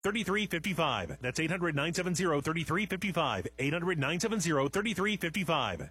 800-970-3355. That's 800-970-3355. 800-970-3355.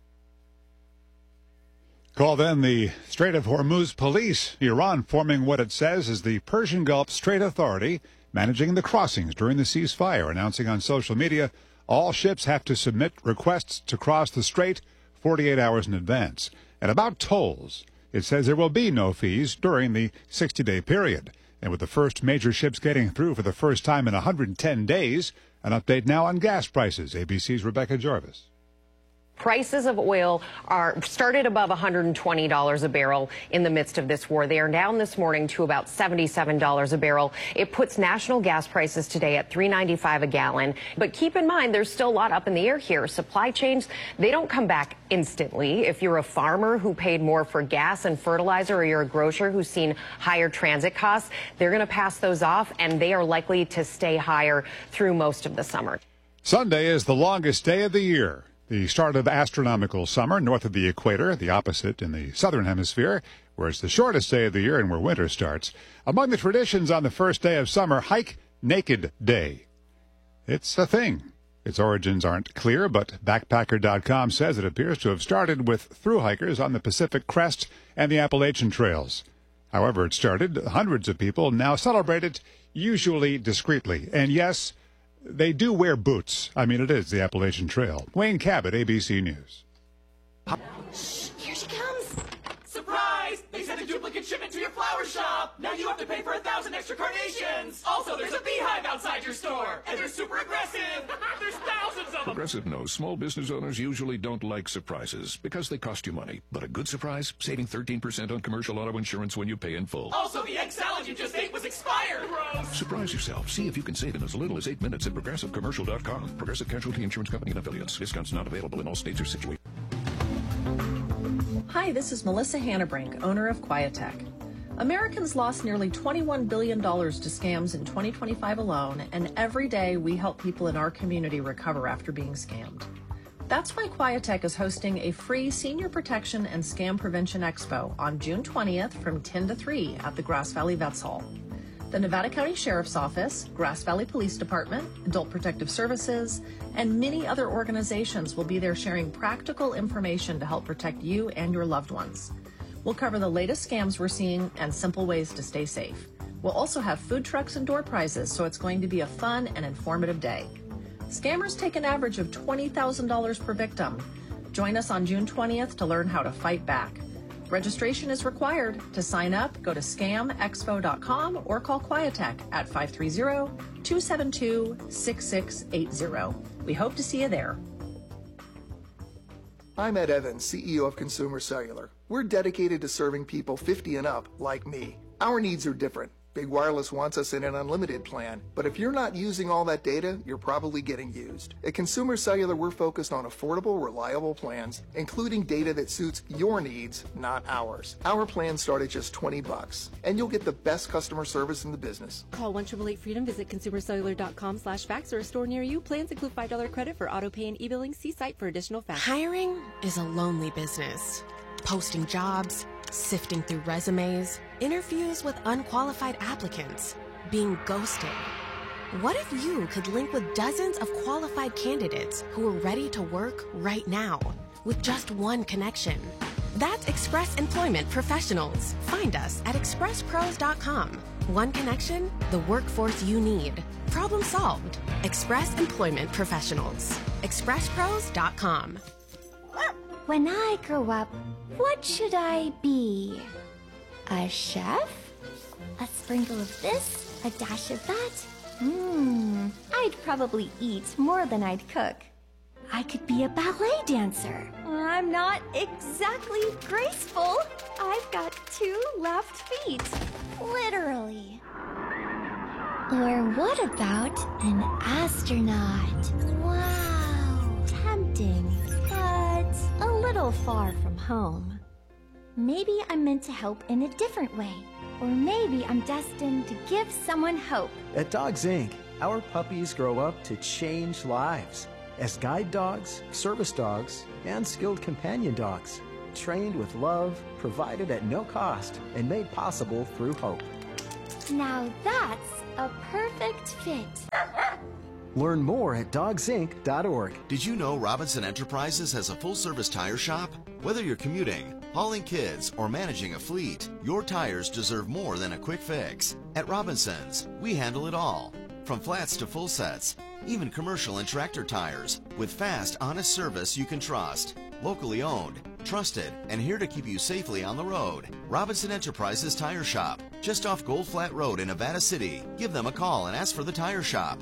Call then the Strait of Hormuz police. Iran forming what it says is the Persian Gulf Strait Authority, managing the crossings during the ceasefire, announcing on social media all ships have to submit requests to cross the strait 48 hours in advance. And about tolls, it says there will be no fees during the 60-day period. And with the first major ships getting through for the first time in 110 days, an update now on gas prices. ABC's Rebecca Jarvis. Prices of oil are started above $120 a barrel in the midst of this war. They are down this morning to about $77 a barrel. It puts national gas prices today at $3.95 a gallon. But keep in mind, there's still a lot up in the air here. Supply chains, they don't come back instantly. If you're a farmer who paid more for gas and fertilizer, or you're a grocer who's seen higher transit costs, they're going to pass those off, and they are likely to stay higher through most of the summer. Sunday is the longest day of the year. The start of astronomical summer north of the equator, the opposite in the southern hemisphere, where it's the shortest day of the year and where winter starts. Among the traditions on the first day of summer, Hike Naked Day. It's a thing. Its origins aren't clear, but Backpacker.com says it appears to have started with thru hikers on the Pacific Crest and the Appalachian Trails. However it started, hundreds of people now celebrate it, usually discreetly. And yes, they do wear boots. I mean, it is the Appalachian Trail. Wayne Cabot, ABC News. Shh, here she comes. Surprise! They sent a duplicate shipment to your flower shop. Now you have to pay for 1,000 extra carnations. Also, there's a beehive outside your store. And they're super aggressive. There's thousands of them. Progressive knows small business owners usually don't like surprises because they cost you money. But a good surprise, saving 13% on commercial auto insurance when you pay in full. Also, the egg salad you just ate was expired. Gross. Surprise yourself. See if you can save in as little as 8 minutes at ProgressiveCommercial.com. Progressive Casualty Insurance Company and Affiliates. Discounts not available in all states or situations. Hi, this is Melissa Hannabrink, owner of Quietech. Americans lost nearly $21 billion to scams in 2025 alone, and every day we help people in our community recover after being scammed. That's why Quietech is hosting a free Senior Protection and Scam Prevention Expo on June 20th from 10 to 3 at the Grass Valley Vets Hall. The Nevada County Sheriff's Office, Grass Valley Police Department, Adult Protective Services, and many other organizations will be there sharing practical information to help protect you and your loved ones. We'll cover the latest scams we're seeing and simple ways to stay safe. We'll also have food trucks and door prizes, so it's going to be a fun and informative day. Scammers take an average of $20,000 per victim. Join us on June 20th to learn how to fight back. Registration is required. To sign up, go to scamexpo.com or call Quietech at 530-272-6680. We hope to see you there. I'm Ed Evans, CEO of Consumer Cellular. We're dedicated to serving people 50 and up, like me. Our needs are different. Big Wireless wants us in an unlimited plan, but if you're not using all that data, you're probably getting used. At Consumer Cellular, we're focused on affordable, reliable plans, including data that suits your needs, not ours. Our plans start at just $20, and you'll get the best customer service in the business. Call 1-888-FREEDOM, visit consumercellular.com/facts or a store near you. Plans include $5 credit for auto pay and e-billing. See site for additional facts. Hiring is a lonely business. Posting jobs, sifting through resumes, interviews with unqualified applicants, being ghosted. What if you could link with dozens of qualified candidates who are ready to work right now with just one connection? That's Express Employment Professionals. Find us at expresspros.com. One connection, the workforce you need. Problem solved. Express Employment Professionals. expresspros.com. When I grow up, what should I be? A chef? A sprinkle of this, a dash of that? I'd probably eat more than I'd cook. I could be a ballet dancer. I'm not exactly graceful. I've got 2 left feet. Literally. Or what about an astronaut? Wow. Tempting, but a little far from home. Maybe I'm meant to help in a different way. Or maybe I'm destined to give someone hope. At Dogs Inc., our puppies grow up to change lives as guide dogs, service dogs, and skilled companion dogs, trained with love, provided at no cost, and made possible through hope. Now that's a perfect fit. Learn more at dogsinc.org. Did you know Robinson Enterprises has a full-service tire shop? Whether you're commuting, hauling kids, or managing a fleet, your tires deserve more than a quick fix. At Robinson's, we handle it all, from flats to full sets, even commercial and tractor tires, with fast, honest service you can trust. Locally owned, trusted, and here to keep you safely on the road. Robinson Enterprises Tire Shop, just off Gold Flat Road in Nevada City. Give them a call and ask for the Tire Shop.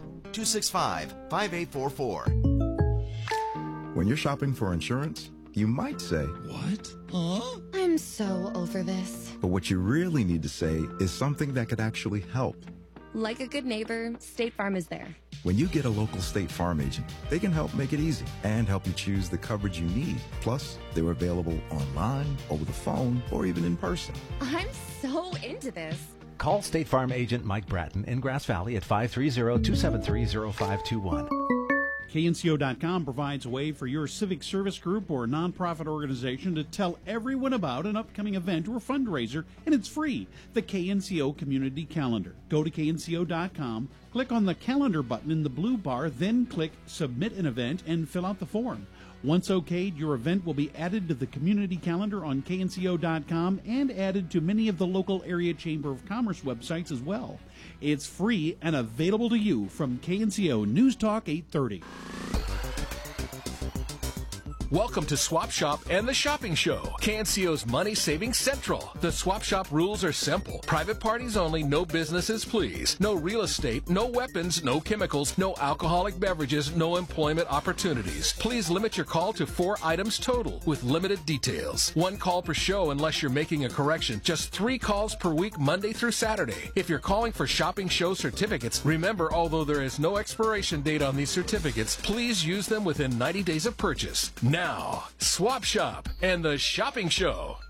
265-5844. When you're shopping for insurance, you might say, "What? Huh?" I'm so over this. But what you really need to say is something that could actually help. Like a good neighbor, State Farm is there. When you get a local State Farm agent, they can help make it easy and help you choose the coverage you need. Plus, they're available online, over the phone, or even in person. I'm so into this. Call State Farm agent Mike Bratton in Grass Valley at 530-273-0521. KNCO.com provides a way for your civic service group or nonprofit organization to tell everyone about an upcoming event or fundraiser, and it's free. The KNCO Community Calendar. Go to KNCO.com, click on the calendar button in the blue bar, then click Submit an Event and fill out the form. Once okayed, your event will be added to the community calendar on KNCO.com and added to many of the local area Chamber of Commerce websites as well. It's free and available to you from KNCO News Talk 830. Welcome to Swap Shop and the Shopping Show, KNCO's Money Saving Central. The Swap Shop rules are simple. Private parties only, no businesses please. No real estate, no weapons, no chemicals, no alcoholic beverages, no employment opportunities. Please limit your call to 4 items total with limited details. 1 call per show unless you're making a correction. Just 3 calls per week, Monday through Saturday. If you're calling for Shopping Show certificates, remember, although there is no expiration date on these certificates, please use them within 90 days of purchase. Now, Swap Shop and the Shopping Show.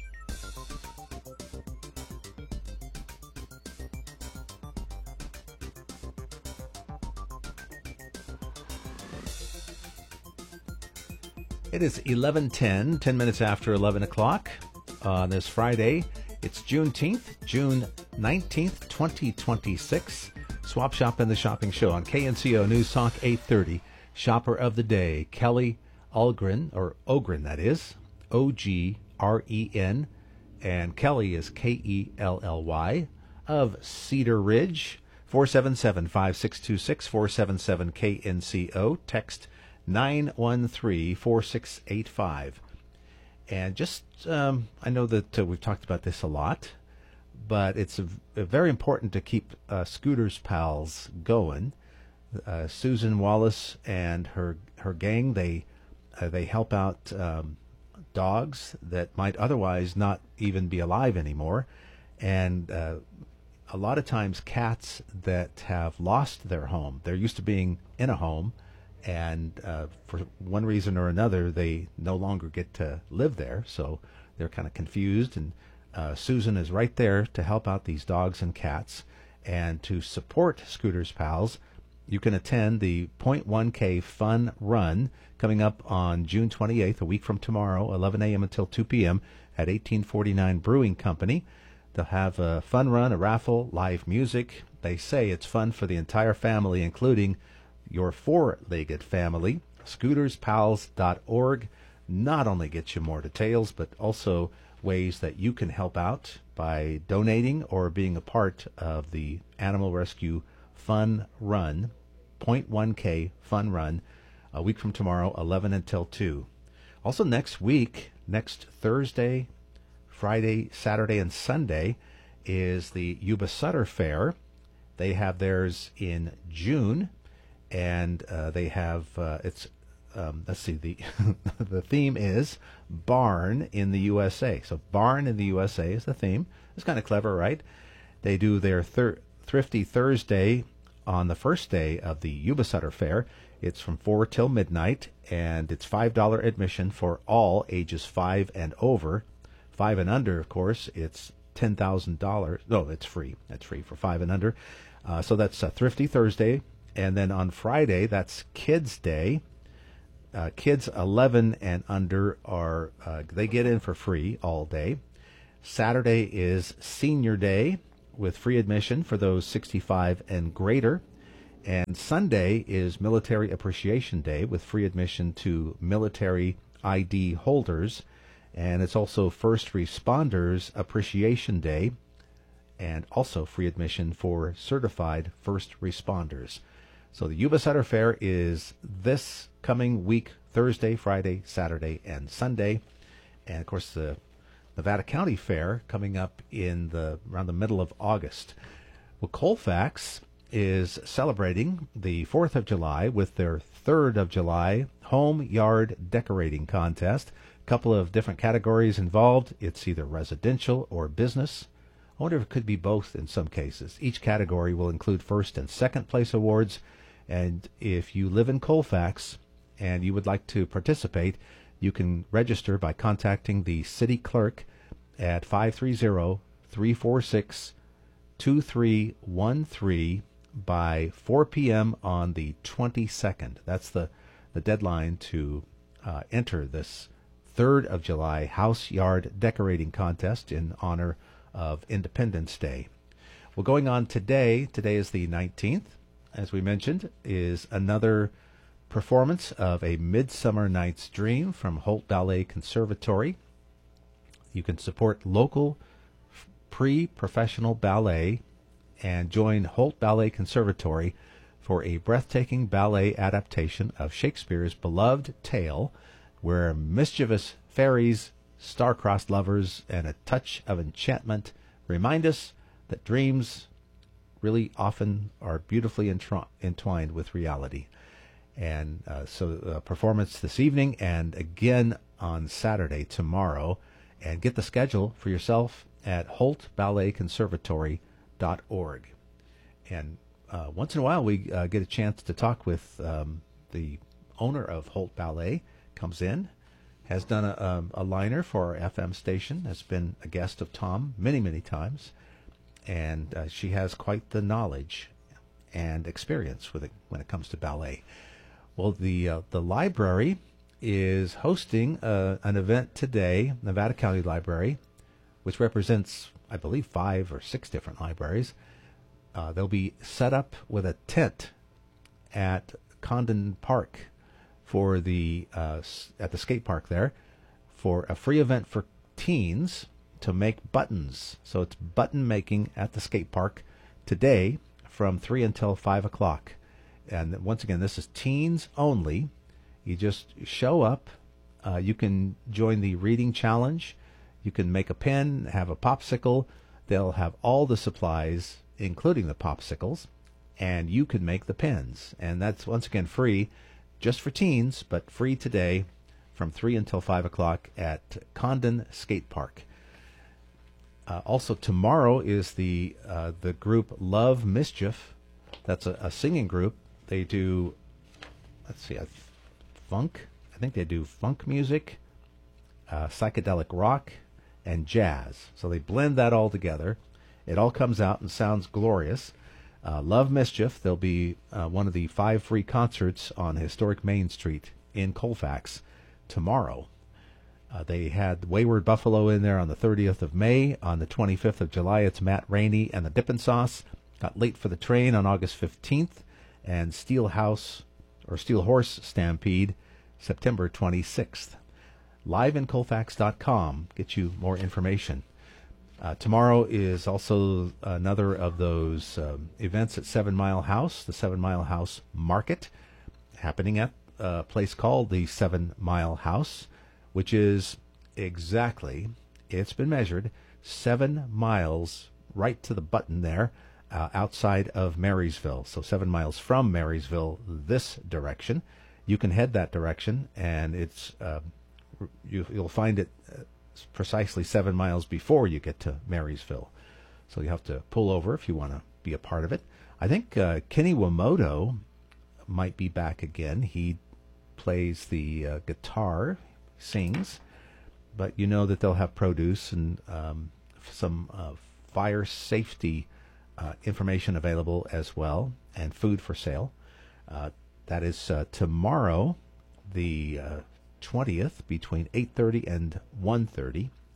It is 11:10, 10 minutes after 11 o'clock on this Friday. It's Juneteenth, June 19th, 2026. Swap Shop and the Shopping Show on KNCO News Talk 830. Shopper of the Day, Kelly Ogren, or Ogren that is, O-G-R-E-N, and Kelly is K-E-L-L-Y, of Cedar Ridge, 477-5626, 477-KNCO, text 913-4685. And just, I know that we've talked about this a lot, but it's very important to keep Scooter's Pals going. Susan Wallace and her gang, they help out dogs that might otherwise not even be alive anymore. And a lot of times cats that have lost their home, they're used to being in a home, and for one reason or another, they no longer get to live there. So they're kind of confused. And Susan is right there to help out these dogs and cats. And to support Scooter's Pals, you can attend the 0.1K Fun Run coming up on June 28th, a week from tomorrow, 11 a.m. until 2 p.m. at 1849 Brewing Company. They'll have a fun run, a raffle, live music. They say it's fun for the entire family, including your 4-legged family. ScootersPals.org not only gets you more details, but also ways that you can help out by donating or being a part of the Animal Rescue Fun Run, 0.1K Fun Run, a week from tomorrow, 11 until 2. Also next week, next Thursday, Friday, Saturday, and Sunday is the Yuba Sutter Fair. They have theirs in June, and they have, let's see, the theme is Barn in the USA. So Barn in the USA is the theme. It's kind of clever, right? They do their Thrifty Thursday on the first day of the Yuba Sutter Fair. It's from 4 till midnight, and it's $5 admission for all ages 5 and over. 5 and under, of course, it's $10,000. No, it's free. That's free for 5 and under. So that's Thrifty Thursday. And then on Friday, that's Kids Day. Kids 11 and under they get in for free all day. Saturday is Senior Day, with free admission for those 65 and greater. And Sunday is Military Appreciation Day with free admission to military ID holders. And it's also First Responders Appreciation Day and also free admission for certified first responders. So the Yuba Sutter Fair is this coming week, Thursday, Friday, Saturday, and Sunday. And, of course, the Nevada County Fair coming up around the middle of August. Well, Colfax is celebrating the 4th of July with their 3rd of July Home Yard Decorating Contest. A couple of different categories involved. It's either residential or business. I wonder if it could be both in some cases. Each category will include first and second place awards. And if you live in Colfax and you would like to participate, you can register by contacting the city clerk at 530-346-2313 by 4 p.m. on the 22nd. That's the deadline to enter this 3rd of July House Yard Decorating Contest in honor of Independence Day. Well, going on today is the 19th, as we mentioned, is another performance of A Midsummer Night's Dream from Holt Ballet Conservatory. You can support local pre-professional ballet and join Holt Ballet Conservatory for a breathtaking ballet adaptation of Shakespeare's beloved tale, where mischievous fairies, star-crossed lovers, and a touch of enchantment remind us that dreams really often are beautifully entwined with reality. And so performance this evening and again on Saturday, tomorrow. And get the schedule for yourself at holtballetconservatory.org. And once in a while we get a chance to talk with the owner of Holt Ballet. Comes in, has done a liner for our FM station, has been a guest of Tom many, many times, and she has quite the knowledge and experience with it when it comes to ballet. Well, the library is hosting an event today, Nevada County Library, which represents, I believe, 5 or 6 different libraries. They'll be set up with a tent at Condon Park for at the skate park there, for a free event for teens to make buttons. So it's button making at the skate park today from 3 until 5 o'clock. And once again, this is teens only. You just show up. You can join the reading challenge. You can make a pen, have a popsicle. They'll have all the supplies, including the popsicles, and you can make the pens. And that's, once again, free, just for teens, but free today from 3 until 5 o'clock at Condon Skate Park. Also, tomorrow is the group Love Mischief. That's a singing group. They do, funk. I think they do funk music, psychedelic rock, and jazz. So they blend that all together. It all comes out and sounds glorious. Love Mischief, there'll be one of the 5 free concerts on historic Main Street in Colfax tomorrow. They had Wayward Buffalo in there on the 30th of May. On the 25th of July, it's Matt Rainey and the Dippin' Sauce. Got Late for the Train on August 15th. And Steel Horse Stampede, September 26th. Liveincolfax.com gets you more information. Tomorrow is also another of those events at 7 Mile House, the 7 Mile House Market, happening at a place called the 7 Mile House, which is exactly, it's been measured, 7 miles right to the button there outside of Marysville. So 7 miles from Marysville this direction. You can head that direction, and it's you'll find it precisely 7 miles before you get to Marysville. So you have to pull over if you want to be a part of it. I think Kenny Wamoto might be back again. He plays the guitar, sings, but you know that they'll have produce and some fire safety information available as well, and food for sale. That is tomorrow, the 20th, between 8:30 and 1:30.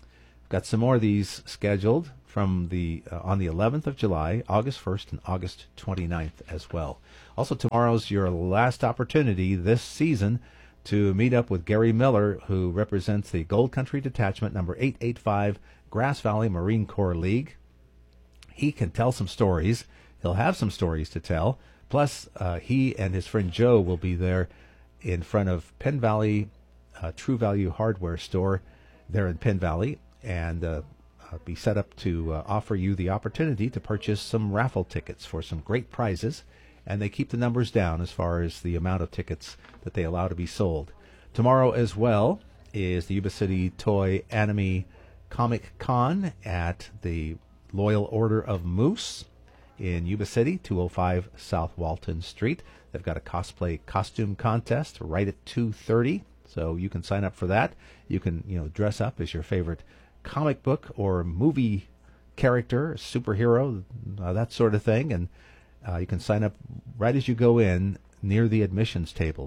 Got some more of these scheduled from the on the 11th of July, August 1st, and August 29th as well. Also, tomorrow's your last opportunity this season to meet up with Gary Miller, who represents the Gold Country Detachment number 885 Grass Valley Marine Corps League. He can tell some stories. He'll have some stories to tell. Plus, he and his friend Joe will be there in front of Penn Valley True Value Hardware store there in Penn Valley, and be set up to offer you the opportunity to purchase some raffle tickets for some great prizes, and they keep the numbers down as far as the amount of tickets that they allow to be sold. Tomorrow as well is the Yuba City Toy Anime Comic Con at the Loyal Order of Moose in Yuba City, 205 South Walton Street. They've got a cosplay costume contest right at 2:30, so you can sign up for that. You can, dress up as your favorite comic book or movie character, superhero, that sort of thing, and you can sign up right as you go in near the admissions table.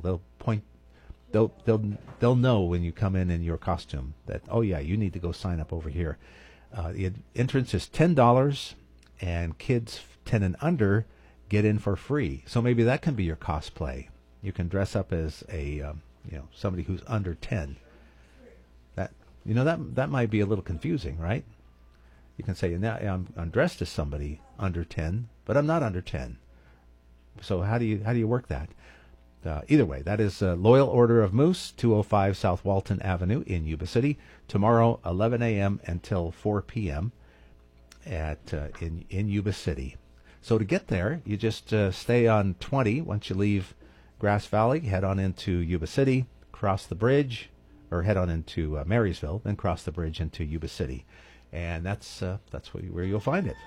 They'll know when you come in your costume that, oh yeah, you need to go sign up over here. The entrance is $10, and kids 10 and under get in for free. So maybe that can be your cosplay. You can dress up as a somebody who's under 10. That might be a little confusing, right? You can say, now I'm dressed as somebody under 10, but I'm not under 10. So how do you work that? Either way, that is Loyal Order of Moose, 205 South Walton Avenue in Yuba City. Tomorrow, 11 a.m. until 4 p.m. in Yuba City. So to get there, you just stay on 20. Once you leave Grass Valley, head on into Yuba City, cross the bridge, or head on into Marysville, then cross the bridge into Yuba City, and that's where you'll find it.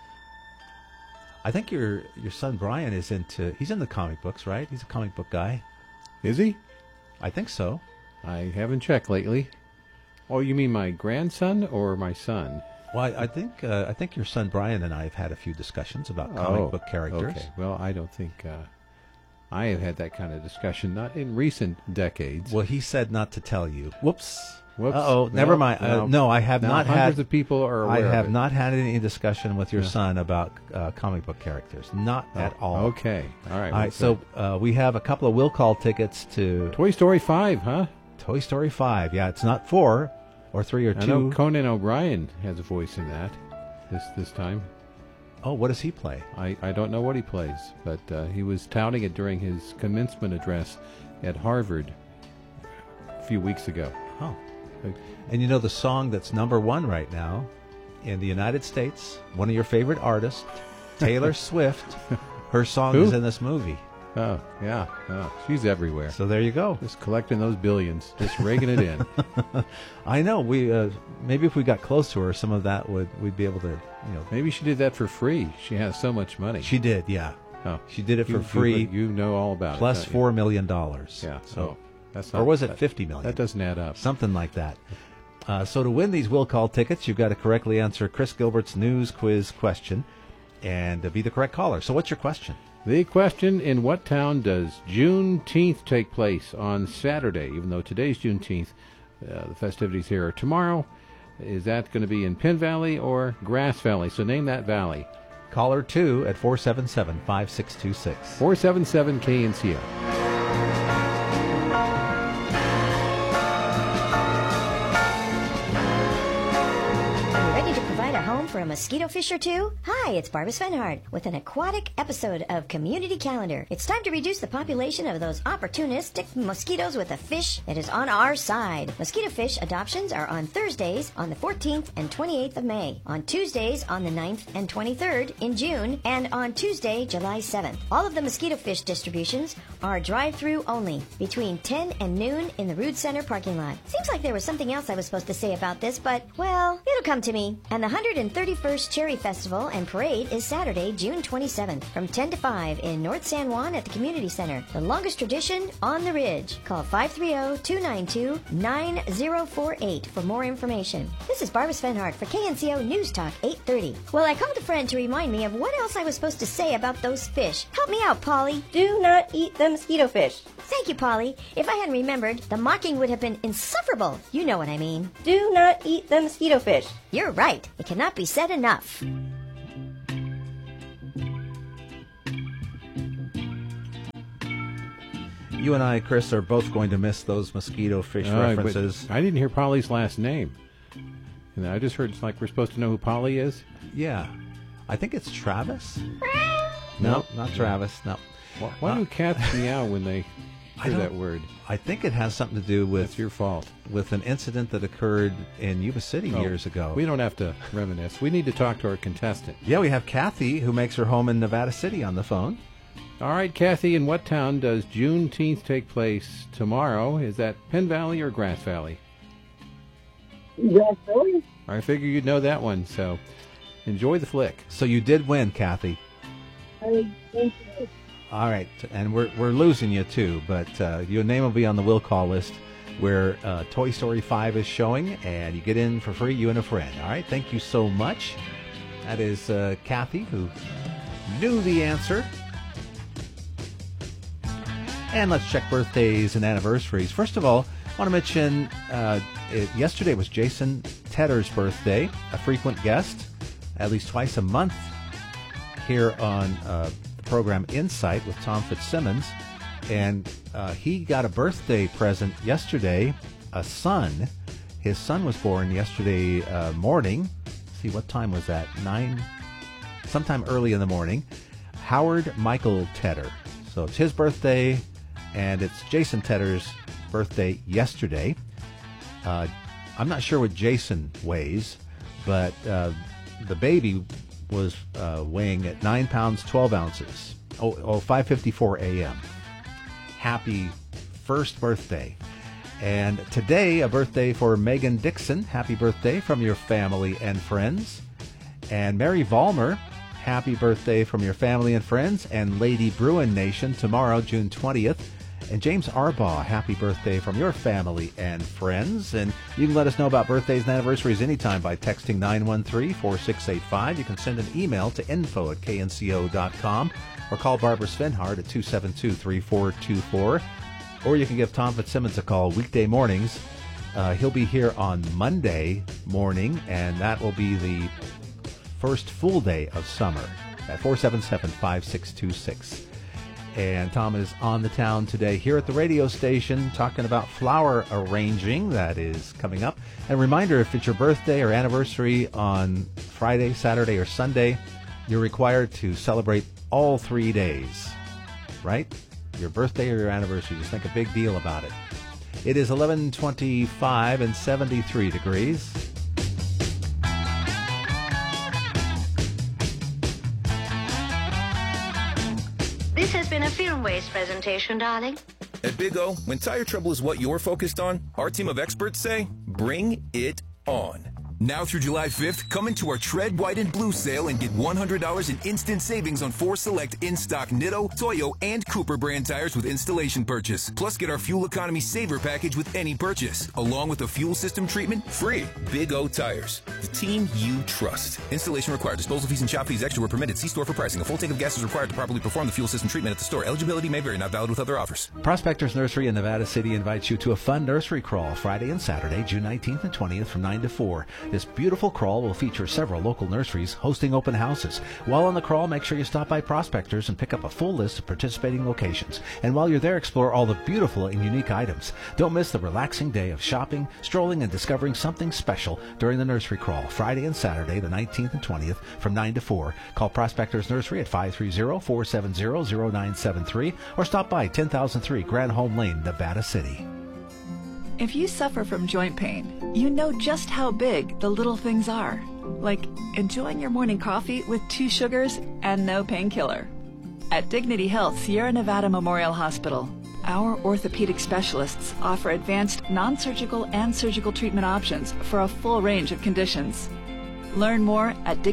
I think your son Brian he's in the comic books, right? He's a comic book guy. Is he? I think so. I haven't checked lately. Oh, you mean my grandson or my son? Well, I think your son Brian and I have had a few discussions about comic book characters. Okay. Well, I don't think I have had that kind of discussion, not in recent decades. Well, he said not to tell you. Whoops. Uh-oh, never mind. No, I have not had. Hundreds of people are aware I have of it. not had any discussion with your son about comic book characters. Not at all. Okay. All right. All right. So we have a couple of will call tickets to Toy Story 5, huh? Toy Story 5. Yeah, it's not 4 or 3 or 2. I know Conan O'Brien has a voice in that this time. Oh, what does he play? I don't know what he plays, but he was touting it during his commencement address at Harvard a few weeks ago. Oh. And the song that's number 1 right now in the United States, one of your favorite artists, Taylor Swift, her song is in this movie. Oh, yeah. Oh, she's everywhere. So there you go. Just collecting those billions, just raking it in. I know. We maybe if we got close to her, some of that we'd be able to, Maybe she did that for free. She has so much money. She did, yeah. Oh, she did it for free. You know all about plus it. $4 million. Yeah. So. That's or was it $50 million? That doesn't add up. Something like that. So to win these will call tickets, you've got to correctly answer Chris Gilbert's news quiz question and be the correct caller. So what's your question? The question, in what town does Juneteenth take place on Saturday? Even though today's Juneteenth, the festivities here are tomorrow. Is that going to be in Penn Valley or Grass Valley? So name that valley. Caller 2 at 477-5626. 477 KNCO. For a mosquito fish or two? Hi, it's Barbara Svenhard with an aquatic episode of Community Calendar. It's time to reduce the population of those opportunistic mosquitoes with a fish that is on our side. Mosquito fish adoptions are on Thursdays on the 14th and 28th of May, on Tuesdays on the 9th and 23rd in June, and on Tuesday, July 7th. All of the mosquito fish distributions are drive-through only between 10 and noon in the Rood Center parking lot. Seems like there was something else I was supposed to say about this, but, well, it'll come to me. And the 130 31st Cherry Festival and Parade is Saturday, June 27th from 10 to 5 in North San Juan at the Community Center. The longest tradition on the Ridge. Call 530-292-9048 for more information. This is Barbara Svenhart for KNCO News Talk 830. Well, I called a friend to remind me of what else I was supposed to say about those fish. Help me out, Polly. Do not eat the mosquito fish. Thank you, Polly. If I hadn't remembered, the mocking would have been insufferable. You know what I mean. Do not eat the mosquito fish. You're right. It cannot be said enough. You and I, Chris, are both going to miss those mosquito fish references. I didn't hear Polly's last name. And I just heard it's like we're supposed to know who Polly is. Yeah. I think it's Travis. No, not Travis. No. Why do cats meow when they hear that word? I think it has something to do with... It's your fault. With an incident that occurred in Yuba City years ago. We don't have to reminisce. We need to talk to our contestant. Yeah, we have Kathy, who makes her home in Nevada City, on the phone. All right, Kathy, in what town does Juneteenth take place tomorrow? Is that Penn Valley or Grass Valley? Grass Valley. I figure you'd know that one, so enjoy the flick. So you did win, Kathy. Thank you. All right, and we're losing you too, but your name will be on the will call list where Toy Story 5 is showing, and you get in for free, you and a friend. All right, thank you so much. That is Kathy, who knew the answer. And let's check birthdays and anniversaries. First of all, I want to mention yesterday was Jason Tedder's birthday, a frequent guest, at least twice a month here on the program Insight with Tom Fitzsimmons. And he got a birthday present yesterday, a son. His son was born yesterday morning. Let's see, what time was that? 9, sometime early in the morning. Howard Michael Tedder. So it's his birthday, and it's Jason Tedder's birthday yesterday. I'm not sure what Jason weighs, but the baby was weighing at 9 pounds, 12 ounces. 5:54 a.m. Happy first birthday. And today, a birthday for Megan Dixon. Happy birthday from your family and friends. And Mary Vollmer, happy birthday from your family and friends. And Lady Bruin Nation tomorrow, June 20th. And James Arbaugh, happy birthday from your family and friends. And you can let us know about birthdays and anniversaries anytime by texting 913-4685. You can send an email to info@knco.com or call Barbara Svenhart at 272-3424. Or you can give Tom Fitzsimmons a call weekday mornings. He'll be here on Monday morning, and that will be the first full day of summer at 477-5626. And Tom is on the town today here at the radio station talking about flower arranging. That is coming up. And reminder, if it's your birthday or anniversary on Friday, Saturday, or Sunday, you're required to celebrate all 3 days, right? Your birthday or your anniversary. Just make a big deal about it. It is 11:25 and 73 degrees. This has been a Film Waste presentation, darling. At Big O, when tire trouble is what you're focused on, our team of experts say, bring it on. Now through July 5th, come into our Tread White and Blue sale and get $100 in instant savings on 4 select in-stock Nitto, Toyo, and Cooper brand tires with installation purchase. Plus, get our Fuel Economy Saver package with any purchase, along with a fuel system treatment free. Big O Tires, the team you trust. Installation required. Disposal fees and shop fees extra were permitted. See store for pricing. A full tank of gas is required to properly perform the fuel system treatment at the store. Eligibility may vary. Not valid with other offers. Prospectors Nursery in Nevada City invites you to a fun nursery crawl Friday and Saturday, June 19th and 20th from 9 to 4. This beautiful crawl will feature several local nurseries hosting open houses. While on the crawl, make sure you stop by Prospectors and pick up a full list of participating locations. And while you're there, explore all the beautiful and unique items. Don't miss the relaxing day of shopping, strolling, and discovering something special during the nursery crawl Friday and Saturday, the 19th and 20th from 9 to 4. Call Prospectors Nursery at 530-470-0973 or stop by 10003 Grand Home Lane, Nevada City. If you suffer from joint pain, you know just how big the little things are, like enjoying your morning coffee with 2 sugars and no painkiller. At Dignity Health Sierra Nevada Memorial Hospital, our orthopedic specialists offer advanced non-surgical and surgical treatment options for a full range of conditions. Learn more at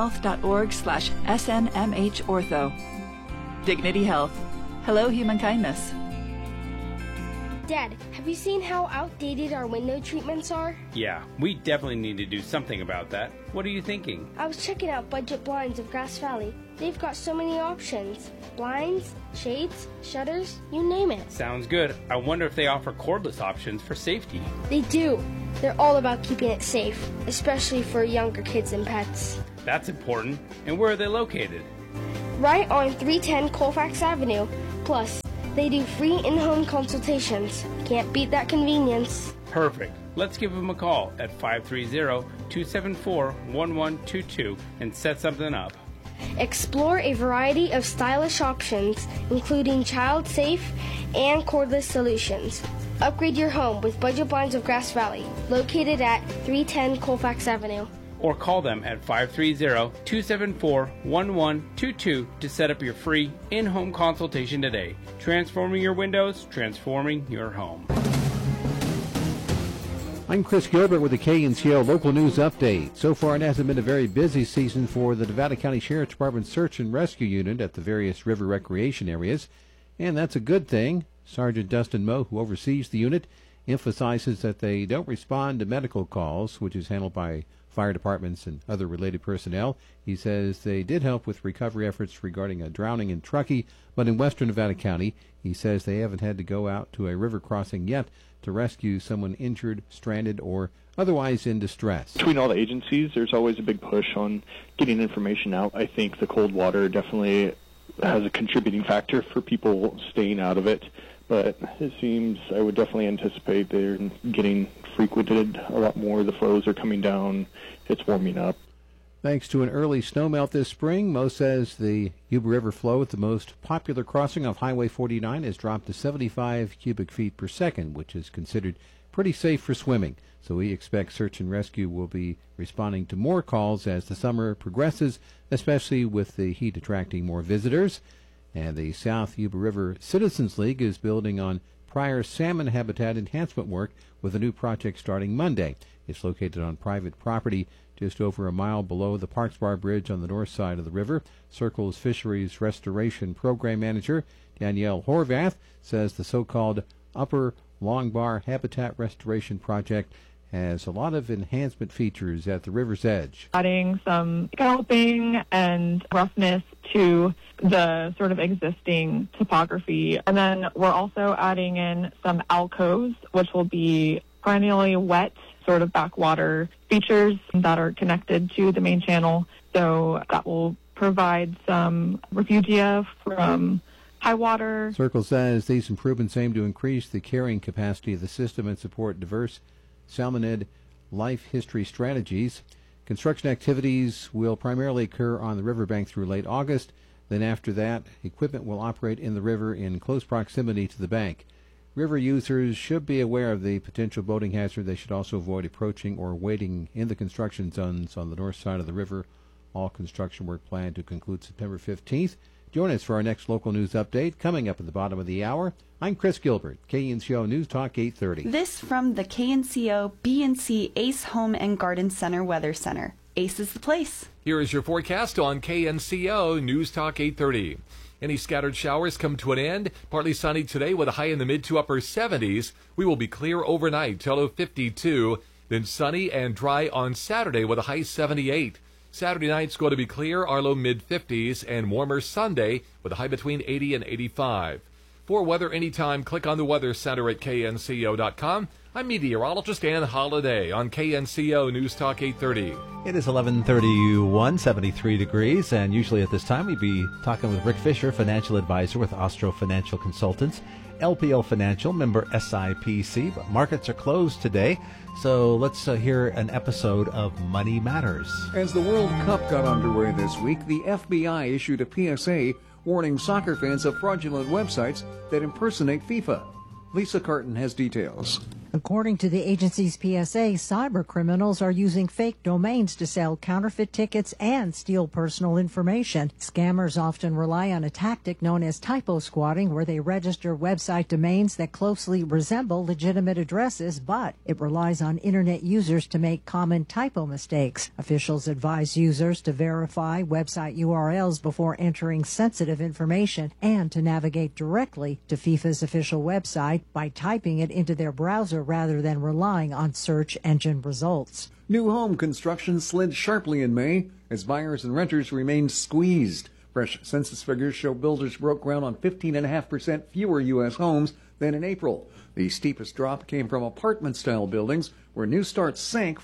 dignityhealth.org/SNMHortho. Dignity Health. Hello, human kindness. Dad, have you seen how outdated our window treatments are? Yeah, we definitely need to do something about that. What are you thinking? I was checking out Budget Blinds of Grass Valley. They've got so many options. Blinds, shades, shutters, you name it. Sounds good. I wonder if they offer cordless options for safety. They do. They're all about keeping it safe, especially for younger kids and pets. That's important. And where are they located? Right on 310 Colfax Avenue. Plus, they do free in-home consultations. Can't beat that convenience. Perfect. Let's give them a call at 530-274-1122 and set something up. Explore a variety of stylish options, including child-safe and cordless solutions. Upgrade your home with Budget Blinds of Grass Valley, located at 310 Colfax Avenue. Or call them at 530-274-1122 to set up your free in-home consultation today. Transforming your windows, transforming your home. I'm Chris Gilbert with the KNCO Local News Update. So far, it hasn't been a very busy season for the Nevada County Sheriff's Department Search and Rescue Unit at the various river recreation areas, and that's a good thing. Sergeant Dustin Moe, who oversees the unit, emphasizes that they don't respond to medical calls, which is handled by fire departments and other related personnel. He says they did help with recovery efforts regarding a drowning in Truckee, but in western Nevada County, he says they haven't had to go out to a river crossing yet to rescue someone injured, stranded, or otherwise in distress. Between all the agencies, there's always a big push on getting information out. I think the cold water definitely has a contributing factor for people staying out of it, but it seems I would definitely anticipate they're getting frequented a lot more. The flows are coming down. It's warming up. Thanks to an early snowmelt this spring, Moe says the Yuba River flow at the most popular crossing of Highway 49 has dropped to 75 cubic feet per second, which is considered pretty safe for swimming. So we expect search and rescue will be responding to more calls as the summer progresses, especially with the heat attracting more visitors. And the South Yuba River Citizens League is building on prior salmon habitat enhancement work with a new project starting Monday. It's located on private property just over a mile below the Parks Bar Bridge on the north side of the river. Circle's Fisheries Restoration Program Manager Danielle Horvath says the so-called Upper Long Bar Habitat Restoration Project has a lot of enhancement features at the river's edge. Adding some scalloping and roughness to the sort of existing topography. And then we're also adding in some alcoves, which will be perennially wet sort of backwater features that are connected to the main channel. So that will provide some refugia from high water. Circle says these improvements aim to increase the carrying capacity of the system and support diverse salmonid life history strategies. Construction activities will primarily occur on the riverbank through late August. Then after that, equipment will operate in the river in close proximity to the bank. River users should be aware of the potential boating hazard. They should also avoid approaching or wading in the construction zones on the north side of the river. All construction work planned to conclude September 15th. Join us for our next local news update coming up at the bottom of the hour. I'm Chris Gilbert, KNCO News Talk 830. This from the KNCO BNC Ace Home and Garden Center Weather Center. Ace is the place. Here is your forecast on KNCO News Talk 830. Any scattered showers come to an end. Partly sunny today with a high in the mid to upper 70s. We will be clear overnight till low 52. Then sunny and dry on Saturday with a high 78. Saturday night's going to be clear, our low mid 50s, and warmer Sunday with a high between 80 and 85. For weather anytime, click on the Weather Center at knco.com. I'm meteorologist Ann Holiday on KNCO News Talk 830. It is 11:31, 73 degrees, and usually at this time we'd be talking with Rick Fisher, financial advisor with Ostro Financial Consultants, LPL Financial, member SIPC, but markets are closed today, so let's hear an episode of Money Matters. As the World Cup got underway this week, the FBI issued a PSA warning soccer fans of fraudulent websites that impersonate FIFA. Lisa Carton has details. According to the agency's PSA, cyber criminals are using fake domains to sell counterfeit tickets and steal personal information. Scammers often rely on a tactic known as typo squatting, where they register website domains that closely resemble legitimate addresses, but it relies on internet users to make common typo mistakes. Officials advise users to verify website URLs before entering sensitive information and to navigate directly to FIFA's official website by typing it into their browser rather than relying on search engine results. New home construction slid sharply in May as buyers and renters remained squeezed. Fresh census figures show builders broke ground on 15.5% fewer U.S. homes than in April. The steepest drop came from apartment-style buildings, where new starts sank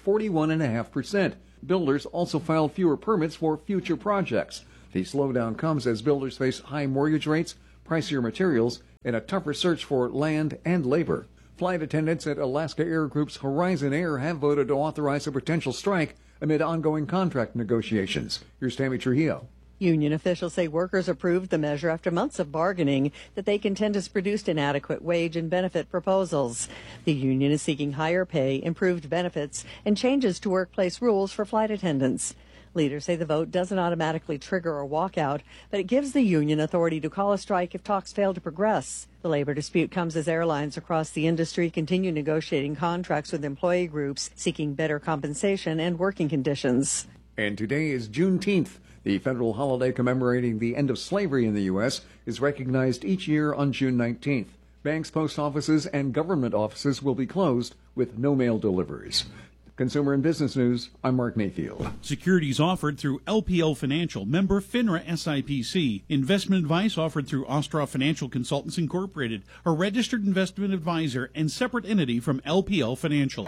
41.5%. Builders also filed fewer permits for future projects. The slowdown comes as builders face high mortgage rates, pricier materials, and a tougher search for land and labor. Flight attendants at Alaska Air Group's Horizon Air have voted to authorize a potential strike amid ongoing contract negotiations. Here's Tammy Trujillo. Union officials say workers approved the measure after months of bargaining that they contend has produced inadequate wage and benefit proposals. The union is seeking higher pay, improved benefits, and changes to workplace rules for flight attendants. Leaders say the vote doesn't automatically trigger a walkout, but it gives the union authority to call a strike if talks fail to progress. The labor dispute comes as airlines across the industry continue negotiating contracts with employee groups seeking better compensation and working conditions. And today is Juneteenth. The federal holiday commemorating the end of slavery in the U.S. is recognized each year on June 19th. Banks, post offices, and government offices will be closed with no mail deliveries. Consumer and Business News, I'm Mark Mayfield. Securities offered through LPL Financial, member FINRA SIPC. Investment advice offered through Ostroff Financial Consultants Incorporated, a registered investment advisor and separate entity from LPL Financial.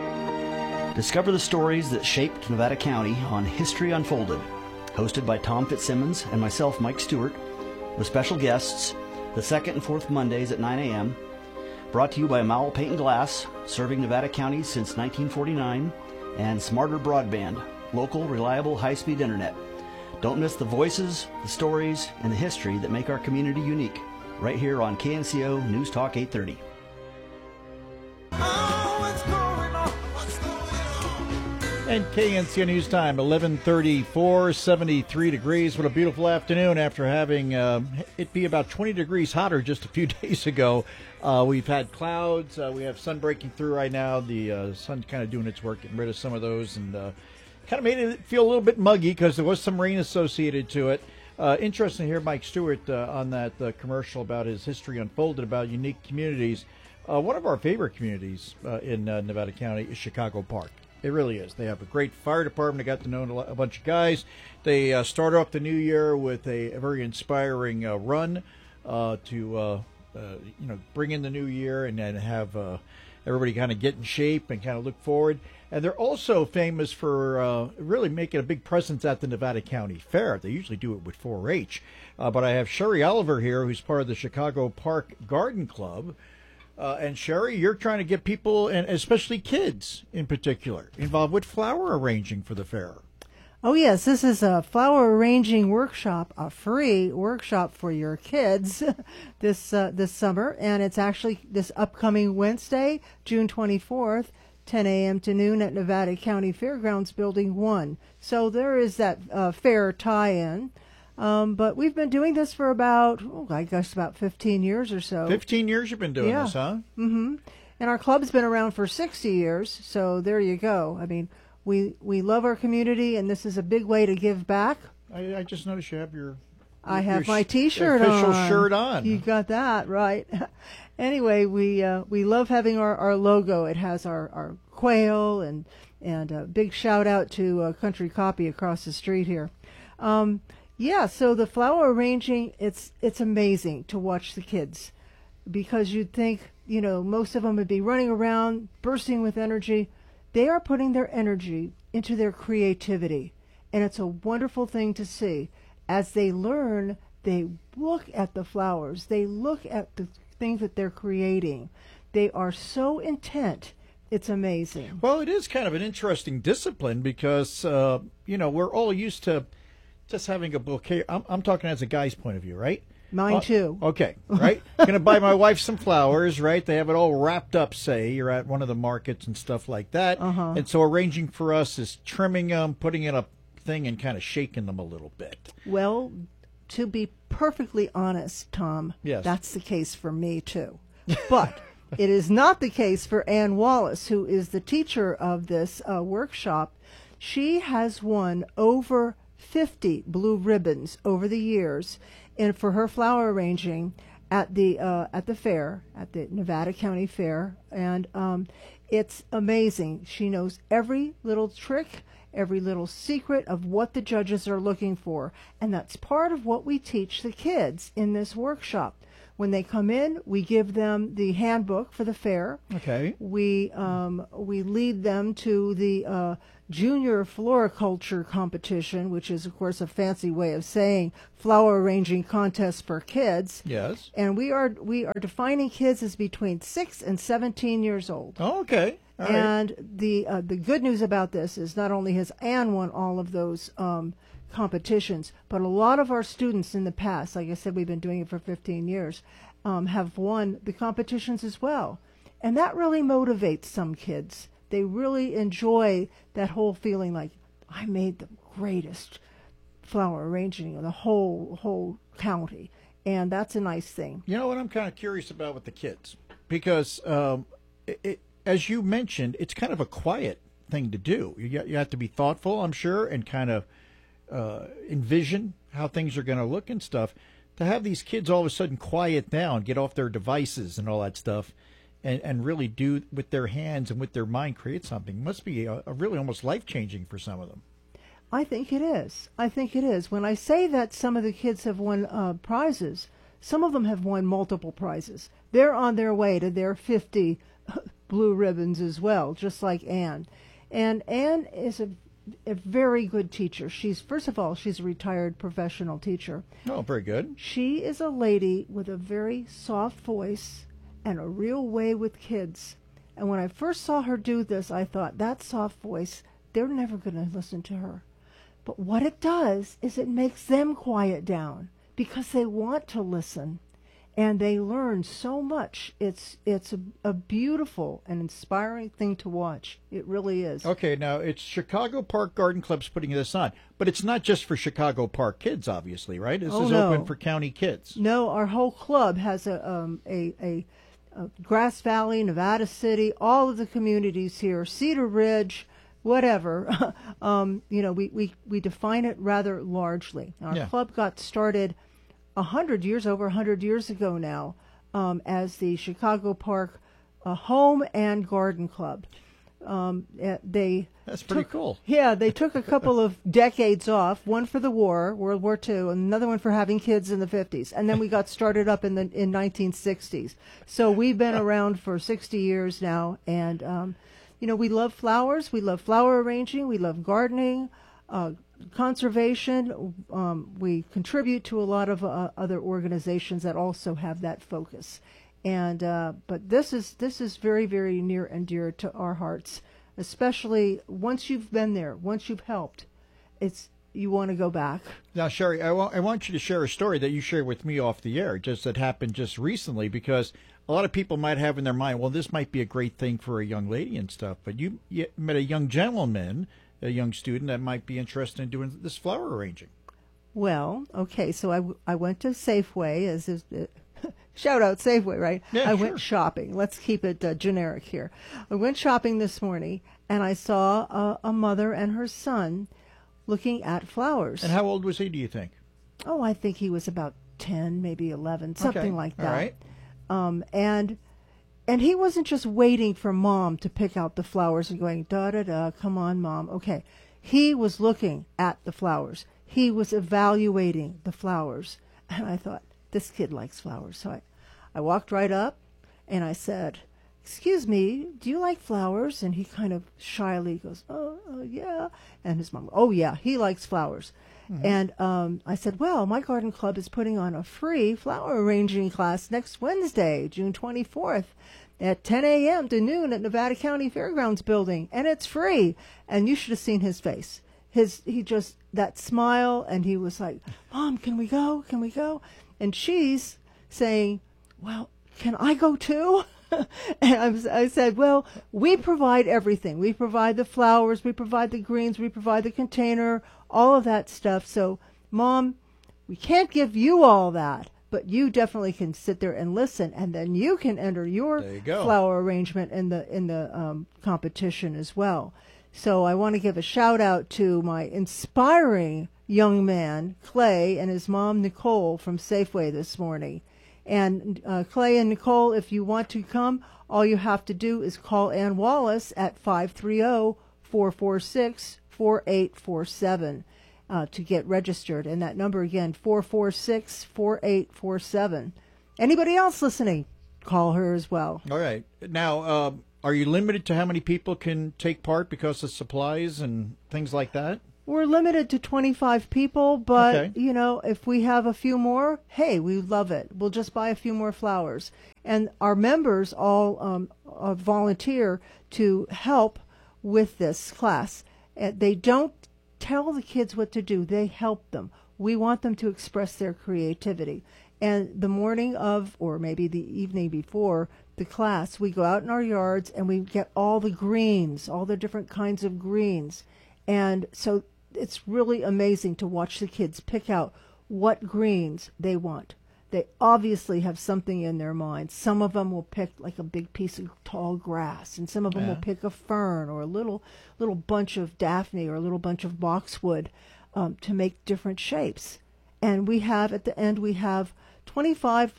Discover the stories that shaped Nevada County on History Unfolded. Hosted by Tom Fitzsimmons and myself, Mike Stewart, with special guests the second and fourth Mondays at 9 a.m., brought to you by Mowell Paint and Glass, serving Nevada County since 1949, and Smarter Broadband, local, reliable, high-speed internet. Don't miss the voices, the stories, and the history that make our community unique, right here on KNCO News Talk 830. And KNCO News Time, 11:34, 73 degrees. What a beautiful afternoon after having it be about 20 degrees hotter just a few days ago. We've had clouds. We have sun breaking through right now. The sun's kind of doing its work, getting rid of some of those, and kind of made it feel a little bit muggy because there was some rain associated to it. Interesting to hear Mike Stewart on that commercial about his History Unfolded, about unique communities. One of our favorite communities in Nevada County is Chicago Park. It really is. They have a great fire department. I got to know a bunch of guys. They start off the new year with a very inspiring run to bring in the new year and then have everybody kind of get in shape and kind of look forward. And they're also famous for really making a big presence at the Nevada County Fair. They usually do it with 4-H. But I have Sherry Oliver here, who's part of the Chicago Park Garden Club. And Sherry, you're trying to get people, and especially kids in particular, involved with flower arranging for the fair. Oh, yes. This is a flower arranging workshop, a free workshop for your kids this summer. And it's actually this upcoming Wednesday, June 24th, 10 a.m. to noon at Nevada County Fairgrounds Building 1. So there is that fair tie-in. But we've been doing this for about 15 years or so. 15 years you've been doing this, huh? Mm-hmm. And our club's been around for 60 years, so there you go. I mean, we love our community, and this is a big way to give back. I just noticed you have I have my T-shirt official on. shirt on. You got that, right. Anyway, we love having our logo. It has our quail, and a big shout-out to Country Copy across the street here. Yeah, so the flower arranging, it's amazing to watch the kids, because you'd think, most of them would be running around, bursting with energy. They are putting their energy into their creativity, and it's a wonderful thing to see. As they learn, they look at the flowers, they look at the things that they're creating. They are so intent. It's amazing. Well, it is kind of an interesting discipline because, we're all used to just having a bouquet. I'm talking as a guy's point of view, right? Mine too. Okay, right? Going to buy my wife some flowers, right? They have it all wrapped up, say. You're at one of the markets and stuff like that. Uh-huh. And so arranging for us is trimming them, putting in a thing, and kind of shaking them a little bit. Well, to be perfectly honest, Tom, yes, that's the case for me too. But it is not the case for Ann Wallace, who is the teacher of this workshop. She has won over 50 blue ribbons over the years for her flower arranging at the fair, at the Nevada County Fair, and it's amazing. She knows every little trick, every little secret of what the judges are looking for, and that's part of what we teach the kids in this workshop. When they come in, we give them the handbook for the fair. Okay. We lead them to the junior floriculture competition, which is, of course, a fancy way of saying flower arranging contest for kids. Yes. And we are defining kids as between 6 and 17 years old. Oh, okay. All right. And the good news about this is not only has Anne won all of those competitions, but a lot of our students in the past, like I said, we've been doing it for 15 years, have won the competitions as well. And that really motivates some kids. They really enjoy that whole feeling like, I made the greatest flower arranging in the whole county. And that's a nice thing. You know what I'm kind of curious about with the kids? Because as you mentioned, it's kind of a quiet thing to do. You have to be thoughtful, I'm sure, and kind of envision how things are going to look and stuff. To have these kids all of a sudden quiet down, get off their devices and all that stuff, and really do with their hands and with their mind create something must be a really almost life-changing for some of them. I think it is. I think it is. When I say that some of the kids have won prizes, some of them have won multiple prizes. They're on their way to their 50 blue ribbons as well, just like Anne. And Anne is a very good teacher. First of all, she's a retired professional teacher. Oh, very good. She is a lady with a very soft voice and a real way with kids. And when I first saw her do this, I thought, that soft voice, they're never going to listen to her. But what it does is it makes them quiet down because they want to listen. And they learn so much. It's a beautiful and inspiring thing to watch. It really is. Okay, now it's Chicago Park Garden Club's putting this on, but it's not just for Chicago Park kids, obviously, right? This is open for county kids. No, our whole club has a Grass Valley, Nevada City, all of the communities here, Cedar Ridge, whatever. We define it rather largely. Our club got started over 100 years ago now, as the Chicago Park Home and Garden Club. That's pretty cool. Yeah, they took a couple of decades off, one for the war, World War II, and another one for having kids in the 50s. And then we got started up in 1960s. So we've been around for 60 years now. And, we love flowers. We love flower arranging. We love gardening. Conservation. We contribute to a lot of other organizations that also have that focus, and but this is very, very near and dear to our hearts, especially once you've been there, once you've helped. You want to go back. Now, Sherry, I want you to share a story that you shared with me off the air, that happened just recently, because a lot of people might have in their mind, well, this might be a great thing for a young lady and stuff, but you met a young gentleman, a young student that might be interested in doing this flower arranging. Well, okay, so I went to Safeway, shout out Safeway, right? Yeah, I went shopping. Let's keep it generic here. I went shopping this morning, and I saw a mother and her son looking at flowers. And how old was he, do you think? Oh, I think he was about 10, maybe 11, something like that. All right. And he wasn't just waiting for Mom to pick out the flowers and going, da-da-da, come on, Mom. Okay. He was looking at the flowers. He was evaluating the flowers. And I thought, this kid likes flowers. So I walked right up and I said, excuse me, do you like flowers? And he kind of shyly goes, oh yeah. And his mom, oh, yeah, he likes flowers. Mm-hmm. And I said, well, my garden club is putting on a free flower arranging class next Wednesday, June 24th, at 10 a.m. to noon at Nevada County Fairgrounds building, and it's free. And you should have seen his face. He just, that smile, and he was like, Mom, can we go? Can we go? And she's saying, well, can I go too? And I said, well, we provide everything. We provide the flowers, we provide the greens, we provide the container, all of that stuff. So, Mom, we can't give you all that, but you definitely can sit there and listen, and then you can enter your flower arrangement in the competition as well. So I want to give a shout out to my inspiring young man, Clay, and his mom, Nicole, from Safeway this morning. And Clay and Nicole, if you want to come, all you have to do is call Ann Wallace at 530-446-4847 to get registered. And that number again, 446-4847. Anybody else listening, call her as well. All right. Now, are you limited to how many people can take part because of supplies and things like that? We're limited to 25 people, but, Okay. you know, if we have a few more, hey, we love it. We'll just buy a few more flowers. And our members all volunteer to help with this class. They don't tell the kids what to do. They help them. We want them to express their creativity. And the morning of, or maybe the evening before the class, we go out in our yards and we get all the greens, all the different kinds of greens. And so it's really amazing to watch the kids pick out what greens they want. They obviously have something in their mind. Some of them will pick like a big piece of tall grass, and some of them will pick a fern or a little bunch of daphne or a little bunch of boxwood to make different shapes. And we have, at the end, we have 25,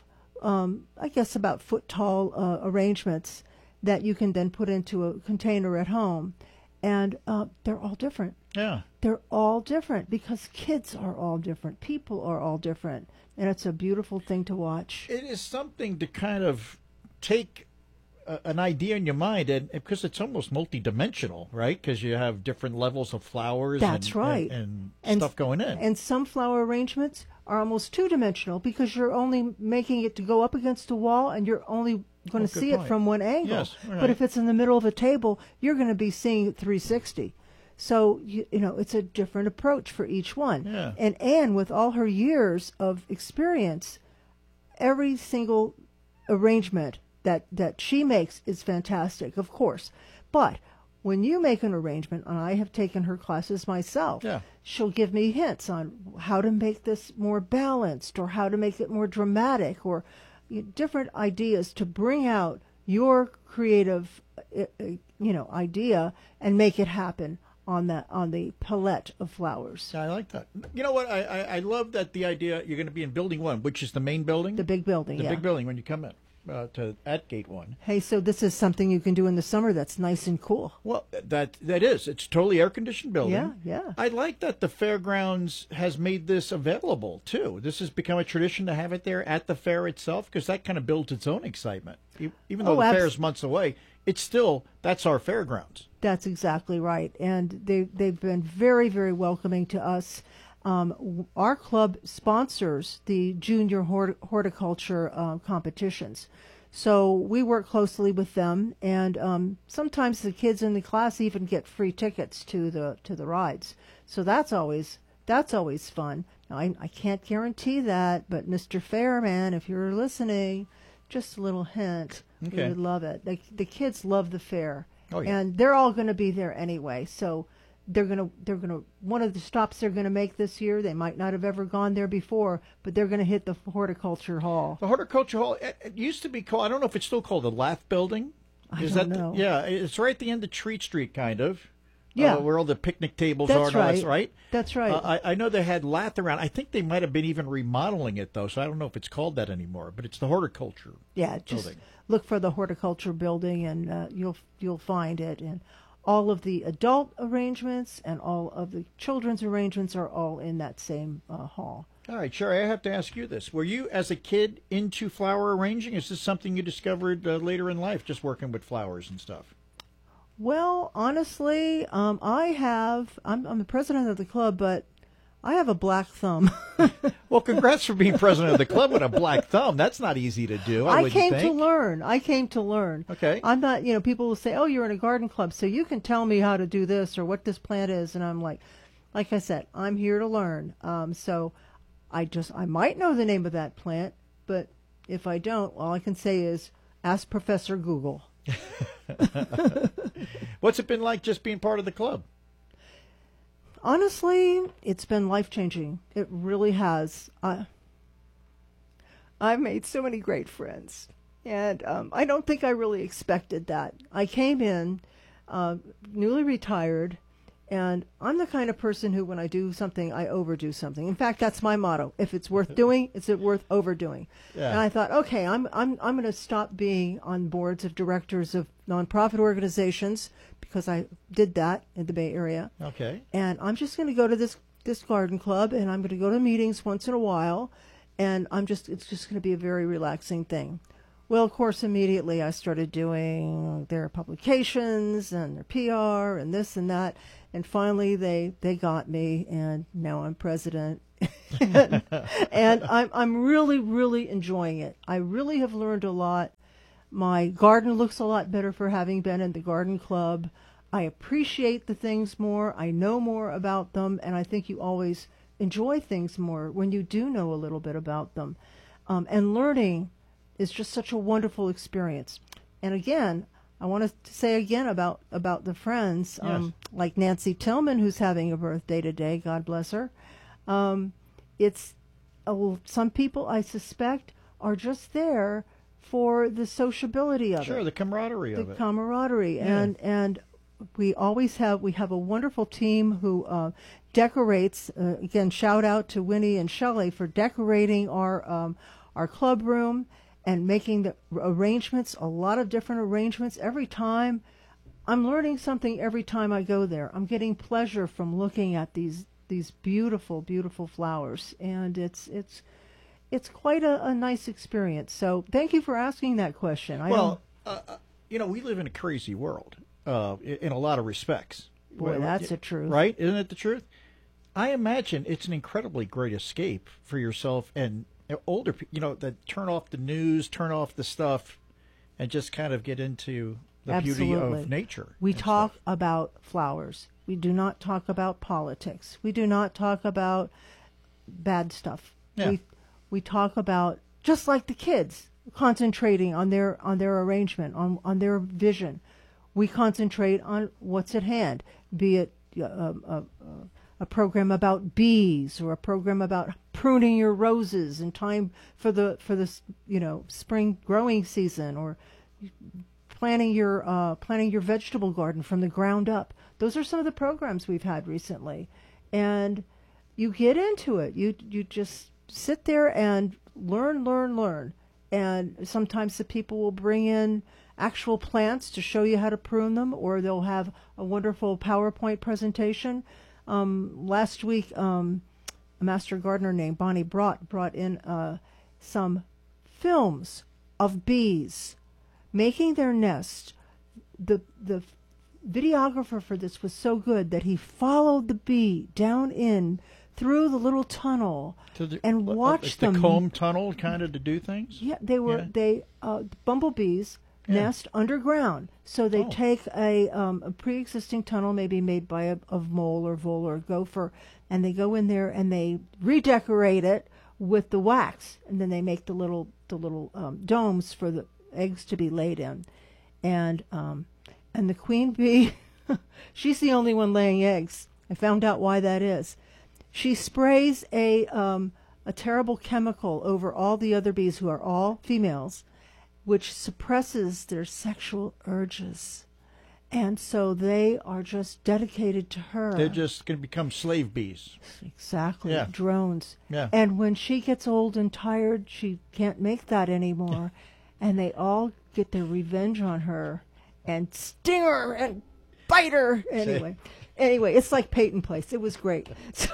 I guess about foot tall arrangements that you can then put into a container at home. And they're all different. Yeah. They're all different because kids are all different. People are all different. And it's a beautiful thing to watch. It is something to kind of take an idea in your mind, and because it's almost multidimensional, right? Because you have different levels of flowers. That's right. And stuff going in. And some flower arrangements are almost two-dimensional because you're only making it to go up against a wall, and you're only going to see it from one angle. Yes, right. But if it's in the middle of a table, you're going to be seeing it 360. So, you know, it's a different approach for each one. Yeah. And Anne, with all her years of experience, every single arrangement that she makes is fantastic, of course. But when you make an arrangement, and I have taken her classes myself, she'll give me hints on how to make this more balanced or how to make it more dramatic or different ideas to bring out your creative, idea and make it happen on the palette of flowers. I like that. You know what? I love that the idea you're going to be in Building 1, which is the main building. The big building, The big building when you come in at Gate 1. Hey, so this is something you can do in the summer that's nice and cool. Well, that is. It's a totally air-conditioned building. Yeah. I like that the fairgrounds has made this available, too. This has become a tradition to have it there at the fair itself, because that kind of builds its own excitement. Even though the fair is months away, it's still, that's our fairgrounds. That's exactly right. And they've been very, very welcoming to us. Our club sponsors the junior horticulture competitions. So we work closely with them, and sometimes the kids in the class even get free tickets to the rides. So that's always fun. Now, I can't guarantee that, but Mr. Fairman, if you're listening, just a little hint. Okay. We would love it. The kids love the fair. Oh, yeah. And they're all going to be there anyway. So they're going to one of the stops they're going to make this year, they might not have ever gone there before, but they're going to hit the horticulture hall. The horticulture hall, it used to be called, I don't know if it's still called the Lath Building. I don't know. Yeah, it's right at the end of Treat Street, kind of. Yeah. Where all the picnic tables That's are. And all right. That's right. That's right. I know they had Lath around. I think they might have been even remodeling it, though, so I don't know if it's called that anymore. But it's the horticulture just building. Look for the horticulture building, and you'll find it. And all of the adult arrangements and all of the children's arrangements are all in that same hall. All right, Sherry, I have to ask you this. Were you, as a kid, into flower arranging? Is this something you discovered later in life, just working with flowers and stuff? Well, honestly, I'm the president of the club, but I have a black thumb. Well, congrats for being president of the club with a black thumb. That's not easy to do, I came to learn. Okay. I'm not, people will say, oh, you're in a garden club, so you can tell me how to do this or what this plant is. And I'm like I said, I'm here to learn. So I might know the name of that plant, but if I don't, all I can say is ask Professor Google. What's it been like just being part of the club? Honestly, it's been life-changing. It really has. I've made so many great friends, and I don't think I really expected that. I came in newly retired, and I'm the kind of person who, when I do something, I overdo something. In fact, that's my motto. If it's worth doing, is it worth overdoing? Yeah. And I thought, okay, I'm going to stop being on boards of directors of nonprofit organizations, because I did that in the Bay Area. Okay. And I'm just going to go to this garden club, and I'm going to go to meetings once in a while, and it's just going to be a very relaxing thing. Well, of course, immediately I started doing their publications and their PR and this and that, and finally they got me, and now I'm president. and I'm really, really enjoying it. I really have learned a lot. My garden looks a lot better for having been in the garden club. I appreciate the things more. I know more about them, and I think you always enjoy things more when you do know a little bit about them. And learning is just such a wonderful experience. And again, I want to say again about the friends, Yes. like Nancy Tillman, who's having a birthday today. God bless her. Some people, I suspect, are just there for the sociability of it. Sure, the camaraderie of it. The camaraderie. Yeah. And we have a wonderful team who decorates. Again, shout out to Winnie and Shelley for decorating our club room and making the arrangements, a lot of different arrangements every time. I'm learning something every time I go there. I'm getting pleasure from looking at these beautiful, beautiful flowers, and it's quite a nice experience. So thank you for asking that question. We live in a crazy world in a lot of respects. Boy, that's the truth. Right? Isn't it the truth? I imagine it's an incredibly great escape for yourself and older people, that turn off the news, turn off the stuff, and just kind of get into the beauty of nature. We talk about flowers. We do not talk about politics. We do not talk about bad stuff. Yeah. We talk about, just like the kids, concentrating on their arrangement, on their vision. We concentrate on what's at hand, be it a program about bees or a program about pruning your roses in time for the spring growing season, or planting your vegetable garden from the ground up. Those are some of the programs we've had recently, and you get into it. You just sit there and learn, and sometimes the people will bring in actual plants to show you how to prune them, or they'll have a wonderful PowerPoint presentation. Last week, a master gardener named Bonnie brought in some films of bees making their nest. The videographer for this was so good that he followed the bee down in through the little tunnel and watched them. The comb tunnel, kind of, to do things? Yeah, bumblebees nest underground. So they take a pre-existing tunnel, maybe made by a mole or vole or gopher, and they go in there and they redecorate it with the wax, and then they make the little domes for the eggs to be laid in, and the queen bee, she's the only one laying eggs. I found out why that is. She sprays a terrible chemical over all the other bees, who are all females, which suppresses their sexual urges. And so they are just dedicated to her. They're just going to become slave bees. Exactly. Yeah. Drones. Yeah. And when she gets old and tired, she can't make that anymore. And they all get their revenge on her and sting her and bite her. Anyway, it's like Peyton Place. It was great.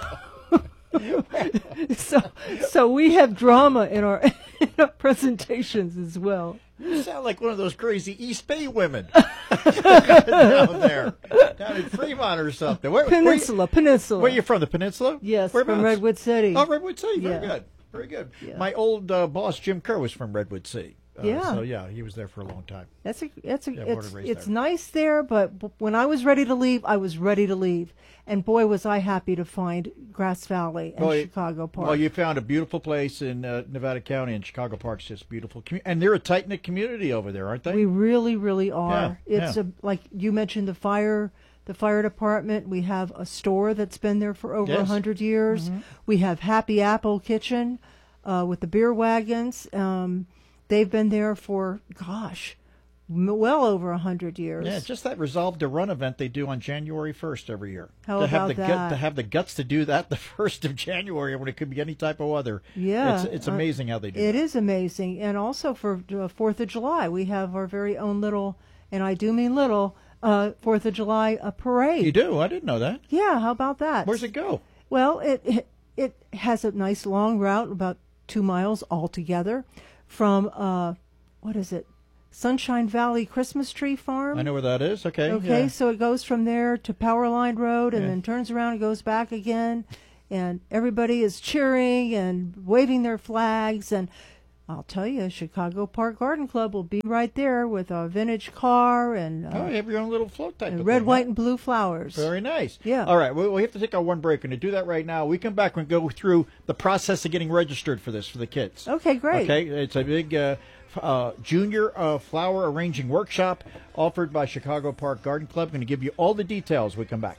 So we have drama in our presentations as well. You sound like one of those crazy East Bay women down in Fremont or something. Peninsula. Where are you from? The Peninsula? Yes, Whereabouts? from Redwood City. Oh, Redwood City. Very good. Very good. Yeah. My old boss, Jim Kerr, was from Redwood City. So yeah, he was there for a long time. It's nice there, but when I was ready to leave, I was ready to leave, and boy was I happy to find Grass Valley and Chicago Park. Well, you found a beautiful place in Nevada County, and Chicago Park's just beautiful, and they're a tight knit community over there, aren't they? We really, really are. Yeah, It's like you mentioned the fire department. We have a store that's been there for over 100 years. Mm-hmm. We have Happy Apple Kitchen with the beer wagons. They've been there for, well over 100 years. Yeah, just that Resolve to Run event they do on January 1st every year. How about that? To have the guts to do that the 1st of January when it could be any type of weather. Yeah. It's amazing how they do it. It is amazing. And also for 4th of July, we have our very own little, and I do mean little, 4th of July parade. You do? I didn't know that. Yeah, how about that? Where's it go? Well, it has a nice long route, about 2 miles altogether, from, what is it? Sunshine Valley Christmas Tree Farm. I know where that is. Okay. Okay, yeah. so it goes from there to Powerline Road and then turns around and goes back again. And everybody is cheering and waving their flags. And I'll tell you, Chicago Park Garden Club will be right there with a vintage car and you have your own little float type of red, thing, white, and blue flowers. Very nice. Yeah. All right, we have to take our one break. We're going to do that right now. We come back and go through the process of getting registered for this for the kids. Okay, great. Okay, it's a big junior flower arranging workshop offered by Chicago Park Garden Club. Going to give you all the details when we come back.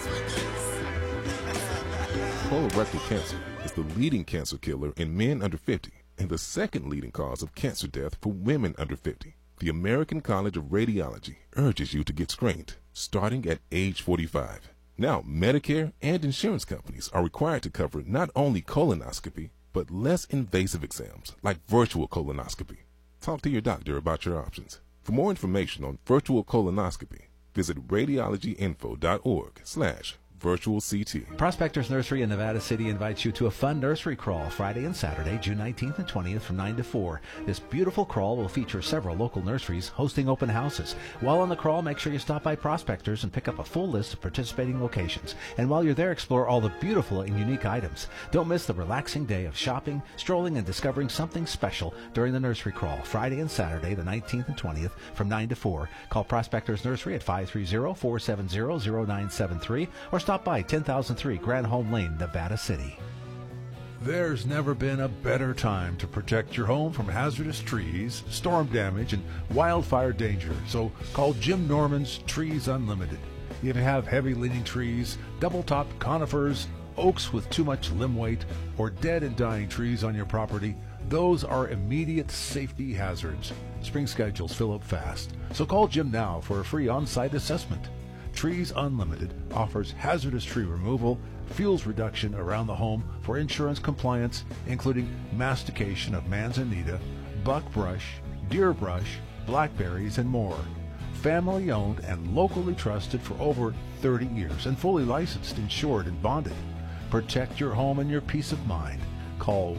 Colorectal cancer is the leading cancer killer in men under 50 and the second leading cause of cancer death for women under 50. The American College of Radiology urges you to get screened starting at age 45. Now, Medicare and insurance companies are required to cover not only colonoscopy, but less invasive exams like virtual colonoscopy. Talk to your doctor about your options. For more information on virtual colonoscopy, visit radiologyinfo.org/virtual CT. Prospectors Nursery in Nevada City invites you to a fun nursery crawl Friday and Saturday, June 19th and 20th from 9 to 4. This beautiful crawl will feature several local nurseries hosting open houses. While on the crawl, make sure you stop by Prospectors and pick up a full list of participating locations. And while you're there, explore all the beautiful and unique items. Don't miss the relaxing day of shopping, strolling, and discovering something special during the nursery crawl Friday and Saturday, the 19th and 20th from 9 to 4. Call Prospectors Nursery at 530-470-0973 or stop by 10,003 Grand Home Lane, Nevada City. There's never been a better time to protect your home from hazardous trees, storm damage, and wildfire danger. So call Jim Norman's Trees Unlimited. If you have heavy-leaning trees, double-top conifers, oaks with too much limb weight, or dead and dying trees on your property, those are immediate safety hazards. Spring schedules fill up fast. So call Jim now for a free on-site assessment. Trees Unlimited offers hazardous tree removal, fuels reduction around the home for insurance compliance, including mastication of manzanita, buckbrush, deerbrush, blackberries, and more. Family owned and locally trusted for over 30 years and fully licensed, insured, and bonded. Protect your home and your peace of mind. Call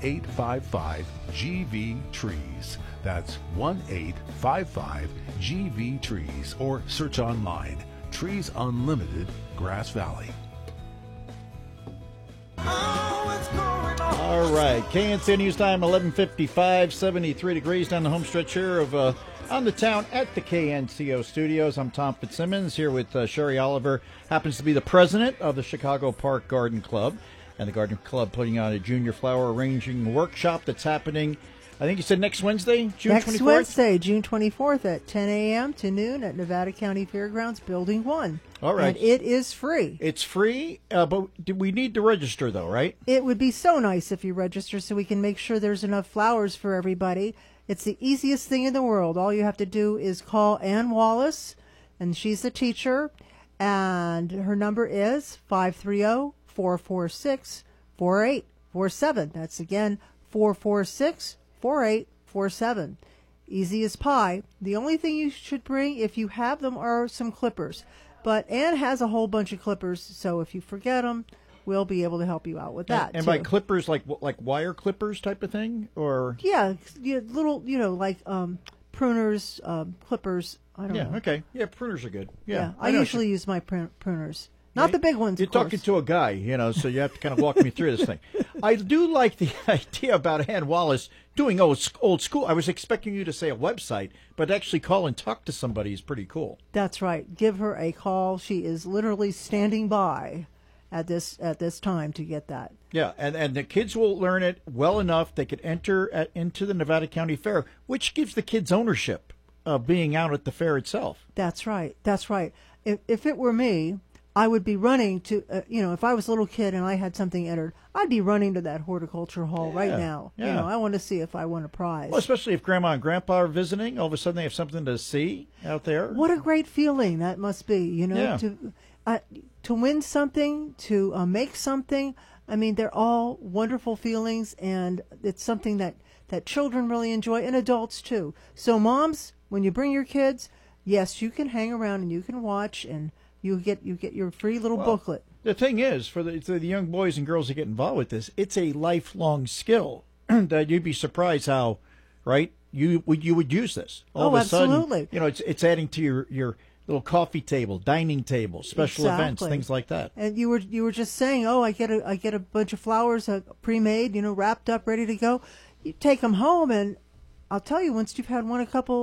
1-855-GV-TREES. That's 1-855-GV-TREES or search online. Trees Unlimited, Grass Valley. All right, KNC News Time, 11:55, 73 degrees down the home stretch here of on the town at the KNCO studios. I'm Tom Fitzsimmons here with Sherry Oliver, happens to be the president of the Chicago Park Garden Club, and the Garden Club putting on a junior flower arranging workshop that's happening, I think you said next Wednesday, June 24th? Next Wednesday, June 24th at 10 a.m. to noon at Nevada County Fairgrounds, Building 1. All right. And it is free. It's free, but do we need to register, though, right? It would be so nice if you register so we can make sure there's enough flowers for everybody. It's the easiest thing in the world. All you have to do is call Ann Wallace, and she's the teacher, and her number is 530-446-4847. That's, again, 446-4847. Easy as pie. The only thing you should bring, if you have them, are some clippers. But Ann has a whole bunch of clippers, so if you forget them, we'll be able to help you out with that. And by clippers, like wire clippers type of thing, or yeah, little, like pruners, clippers. I don't know. Okay. Yeah, pruners are good. Yeah, I usually use my pruners. Not the big ones. You're talking to a guy, so you have to kind of walk me through this thing. I do like the idea about Ann Wallace doing old school. I was expecting you to say a website, but actually call and talk to somebody is pretty cool. That's right. Give her a call. She is literally standing by at this time to get that. Yeah, and the kids will learn it well enough they could enter into the Nevada County Fair, which gives the kids ownership of being out at the fair itself. That's right. That's right. If it were me, I would be running to, if I was a little kid and I had something entered, I'd be running to that horticulture hall right now. Yeah. I want to see if I won a prize. Well, especially if Grandma and Grandpa are visiting, all of a sudden they have something to see out there. What a great feeling that must be, to win something, to make something. I mean, they're all wonderful feelings, and it's something that children really enjoy, and adults too. So moms, when you bring your kids, yes, you can hang around and you can watch, and you get your free little booklet. The thing is, for the young boys and girls that get involved with this, it's a lifelong skill that you'd be surprised how, right, you would use this. All of a absolutely. Sudden, it's adding to your little coffee table, dining table, special events, things like that. And you were just saying, I get a bunch of flowers pre-made, wrapped up, ready to go. You take them home, and I'll tell you, once you've had one a couple